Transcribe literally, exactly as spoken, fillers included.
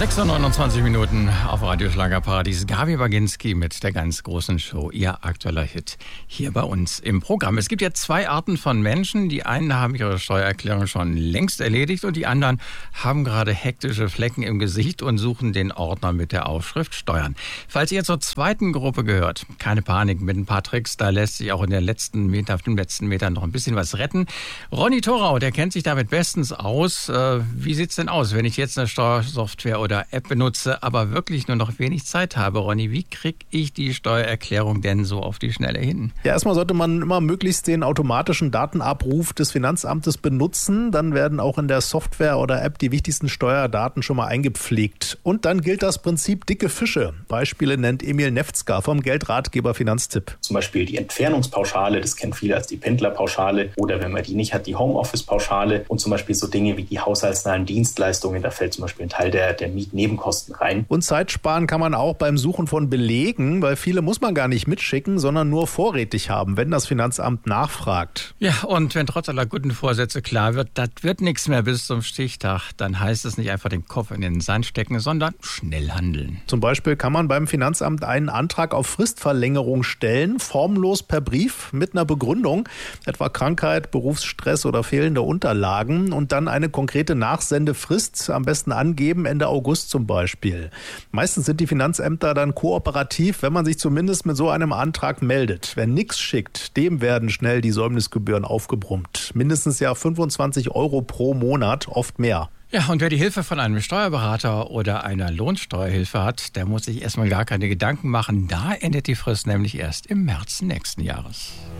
sechs Uhr neunundzwanzig Minuten auf Radio Schlagerparadies. Gabi Baginski mit der ganz großen Show. Ihr aktueller Hit hier bei uns im Programm. Es gibt ja zwei Arten von Menschen. Die einen haben ihre Steuererklärung schon längst erledigt und die anderen haben gerade hektische Flecken im Gesicht und suchen den Ordner mit der Aufschrift Steuern. Falls ihr zur zweiten Gruppe gehört, keine Panik, mit ein paar Tricks, da lässt sich auch in den letzten Meter, auf den letzten Metern noch ein bisschen was retten. Ronny Thorau, der kennt sich damit bestens aus. Wie sieht's denn aus, wenn ich jetzt eine Steuersoftware oder App benutze, aber wirklich nur noch wenig Zeit habe? Ronny, wie kriege ich die Steuererklärung denn so auf die Schnelle hin? Ja, erstmal sollte man immer möglichst den automatischen Datenabruf des Finanzamtes benutzen. Dann werden auch in der Software oder App die wichtigsten Steuerdaten schon mal eingepflegt. Und dann gilt das Prinzip dicke Fische. Beispiele nennt Emil Nefzger vom Geldratgeber Finanztipp. Zum Beispiel die Entfernungspauschale, das kennen viele als die Pendlerpauschale. Oder wenn man die nicht hat, die Homeoffice-Pauschale. Und zum Beispiel so Dinge wie die haushaltsnahen Dienstleistungen. Da fällt zum Beispiel ein Teil der, der Mietnebenkosten rein. Und Zeit sparen kann man auch beim Suchen von Belegen, weil viele muss man gar nicht mitschicken, sondern nur vorrätig haben, wenn das Finanzamt nachfragt. Ja, und wenn trotz aller guten Vorsätze klar wird, das wird nichts mehr bis zum Stichtag, dann heißt es nicht einfach den Kopf in den Sand stecken, sondern schnell handeln. Zum Beispiel kann man beim Finanzamt einen Antrag auf Fristverlängerung stellen, formlos per Brief mit einer Begründung, etwa Krankheit, Berufsstress oder fehlende Unterlagen, und dann eine konkrete Nachsendefrist, am besten angeben, Ende August zum Beispiel. Meistens sind die Finanzämter dann kooperativ, wenn man sich zumindest mit so einem Antrag meldet. Wer nichts schickt, dem werden schnell die Säumnisgebühren aufgebrummt. Mindestens ja fünfundzwanzig Euro pro Monat, oft mehr. Ja, und wer die Hilfe von einem Steuerberater oder einer Lohnsteuerhilfe hat, der muss sich erstmal gar keine Gedanken machen. Da endet die Frist nämlich erst im März nächsten Jahres.